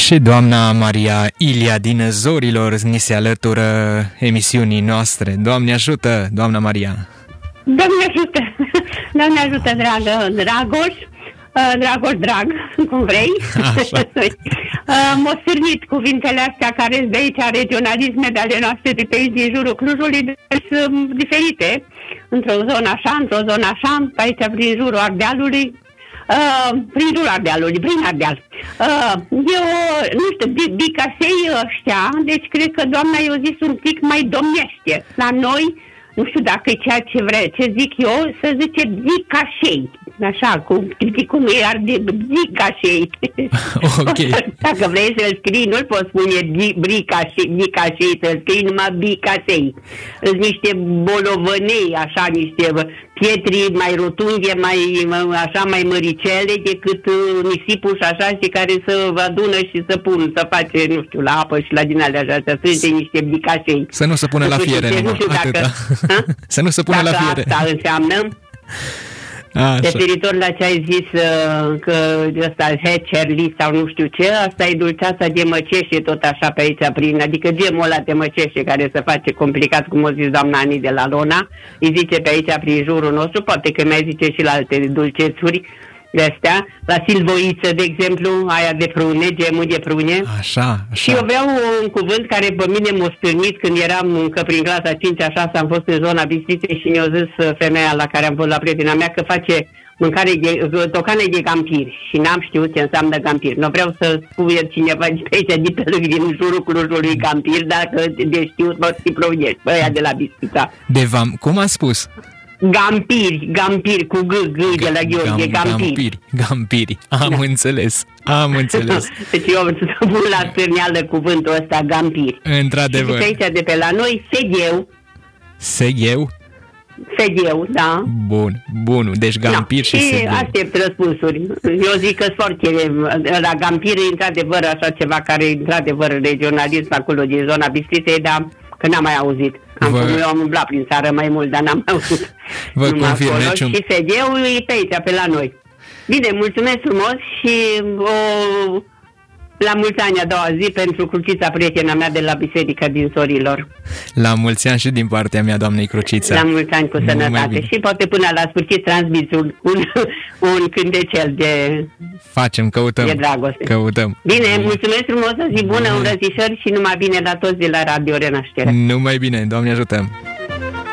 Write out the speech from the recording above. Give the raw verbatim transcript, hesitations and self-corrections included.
Și doamna Maria Ilia din Zorilor ni se alătură emisiunii noastre. Doamne ajută, doamna Maria! Doamne ajută! Doamne ajută, dragă Dragoș! Dragoș, drag, cum vrei. M-au sârnit cuvintele astea care sunt de aici, regionalisme ale noastre de pe aici, din jurul Clujului, sunt diferite. Într-o zonă așa, într-o zonă așa, pe aici, prin jurul Ardealului, uh, prin jurul Ardealului, prin Ardeal. Uh, eu, nu știu, bicasei ăștia, deci cred că doamna i-a zis un pic mai domnește. La noi, nu știu dacă e ceea ce vre, ce zic eu, să zice bicasei. Așa, cu criticul meu ar de bricașei. Ok. Dacă vrei să-l scrii, nu-l poți spune bricașei, să-l scrii numai bicașei. Sunt niște bolovănei, așa, niște pietri mai rotunde, mai, așa, mai măricele decât nisipul și așa, și care să adună și să pun, să face, nu știu, la apă și la din alea așa, să strânge niște bicașei. Să nu se pune la fiere, numai, atâta. Să nu se pune la fiere. Dacă asta înseamnă... Așa. Referitor la ce ai zis uh, că ăsta Hecerli sau nu știu ce, asta e dulceața de măceșe tot așa pe aici prin, adică gemul ăla de măceșe care se face complicat, cum o zis doamna Ani de la Lona, îi zice pe aici prin jurul nostru, poate că mai zice și la alte dulcețuri de astea, la silvoiță, de exemplu, aia de prune, gemul de prune. Așa, așa. Și eu vreau un cuvânt care pe mine m-a stârnit când eram încă prin clasa cincea șasea, am fost în zona Bistriței și mi-a zis femeia la care am fost la prietena mea că face mâncare de, tocane de gampiri și n-am știut ce înseamnă gampir. Nu vreau să spune cineva de pe aici, de pe lângă, din jurul Clujului gampir, dacă de știut mă fi proviești, pe aia de la Bistrița. De vam, cum a spus? Gampiri, gampiri, cu G, G de la Gheorghe, gampiri. Gampiri, gampiri, am da. înțeles, am înțeles. Deci eu am să pun la stârneală cuvântul ăsta, gampiri. Într-adevăr. Și de aici, de pe la noi, segheu. Segheu? Segheu, da. Bun, bunul, deci gampir da. și segheu. Și aștept răspunsuri. Eu zic că foarte, la gampir e într-adevăr așa ceva care e într-adevăr regionalism acolo din zona Bistriței, dar că n-am mai auzit. Am, Vă... Eu am umblat prin țară mai mult, dar n-am mai auzit. Vă confirm, acolo. niciun... Și segheu e pe aici, pe la noi. Bine, mulțumesc frumos și o... la mulți ani a doua zi pentru Crucița, prietena mea de la biserica din Zorilor. La mulți ani și din partea mea, doamnei Crucița. La mulți ani cu sănătate și poate până la sfârșit transmiți un, un, un cântecel de... Facem, căutăm. De dragoste. Căutăm. Bine, mulțumesc frumos, o zi bună, învățișări și numai bine la toți de la Radio Renaștere. Numai bine, Doamne ajută!